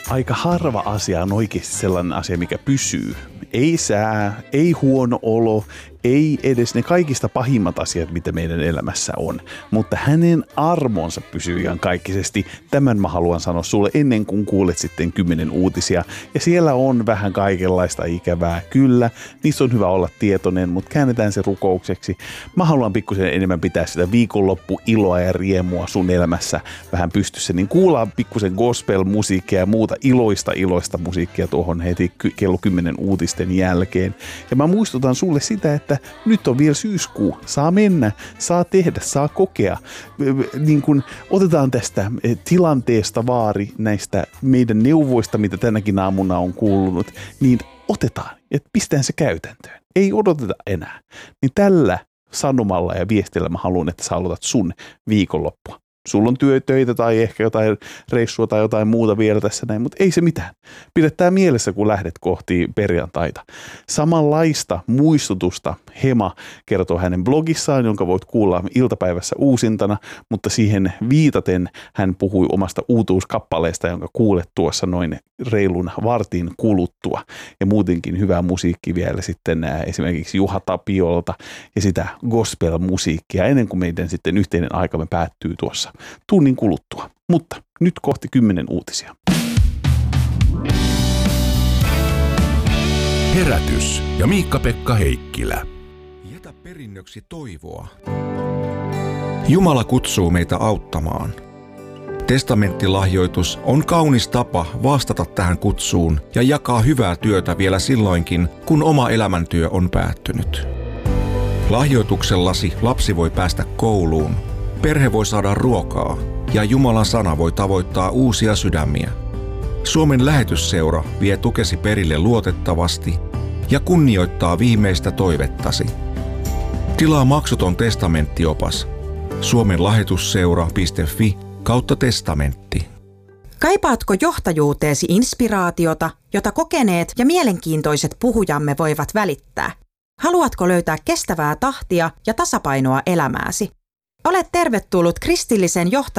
aika harva asia on oikeasti sellainen asia, mikä pysyy. Ei sää, ei huono olo, ei edes ne kaikista pahimmat asiat, mitä meidän elämässä on. Mutta hänen armonsa pysyy ihan kaikkisesti. Tämän mä haluan sanoa sulle ennen kuin kuulet sitten 10 uutisia. Ja siellä on vähän kaikenlaista ikävää. Kyllä, niistä on hyvä olla tietoinen, mutta käännetään se rukoukseksi. Mä haluan pikkusen enemmän pitää sitä viikonloppuiloa ja riemua sun elämässä vähän pystyssä. Niin kuullaan pikkusen gospel-musiikkia ja muuta iloista musiikkia tuohon heti kello 10 uutisten jälkeen. Ja mä muistutan sulle sitä, että nyt on vielä syyskuu. Saa mennä, saa tehdä, saa kokea. Niin kun otetaan tästä tilanteesta vaari näistä meidän neuvoista, mitä tänäkin aamuna on kuulunut, niin otetaan ja pistetään se käytäntöön. Ei odoteta enää. Niin tällä sanomalla ja viestillä mä haluan, että sä aloitat sun viikonloppua. Sulla on töitä tai ehkä jotain reissua tai jotain muuta vielä tässä näin, mutta ei se mitään. Pidä tää mielessä, kun lähdet kohti perjantaita. Samanlaista muistutusta Hema kertoo hänen blogissaan, jonka voit kuulla iltapäivässä uusintana, mutta siihen viitaten hän puhui omasta uutuuskappaleesta, jonka kuulet tuossa noin reilun vartin kuluttua. Ja muutenkin hyvää musiikki vielä sitten esimerkiksi Juha Tapiolta ja sitä gospel-musiikkia ennen kuin meidän sitten yhteinen aikamme päättyy tuossa tunnin kuluttua. Mutta nyt kohti 10 uutisia. Herätys ja Miikka-Pekka Heikkilä. Jätä perinnöksi toivoa. Jumala kutsuu meitä auttamaan. Testamenttilahjoitus on kaunis tapa vastata tähän kutsuun ja jakaa hyvää työtä vielä silloinkin, kun oma elämäntyö on päättynyt. Lahjoituksellasi lapsi voi päästä kouluun, perhe voi saada ruokaa ja Jumalan sana voi tavoittaa uusia sydämiä. Suomen lähetysseura vie tukesi perille luotettavasti ja kunnioittaa viimeistä toivettasi. Tilaa maksuton testamenttiopas suomenlahetusseura.fi/testamentti. Kaipaatko johtajuuteesi inspiraatiota, jota kokeneet ja mielenkiintoiset puhujamme voivat välittää? Haluatko löytää kestävää tahtia ja tasapainoa elämääsi? Olet tervetullut kristillisen johtajuuden